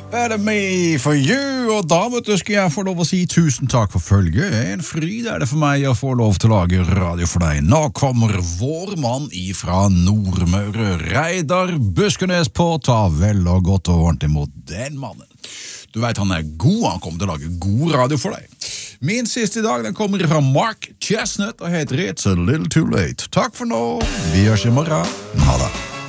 Better me for you, og da skal jeg få lov å si tusen takk for følget. En fryd det for meg å få lov til å lage radio for deg. Nå kommer vår mann ifra Nordmøre, Reidar Buskenes, på ta vel og godt og ordentlig mot den mannen. Du vet han god, han kommer til å lage god radio for deg. Min siste dag den kommer fra Mark Chestnut og heter It's a Little Too Late. Takk for nå, vi høres i morgen. Ha det.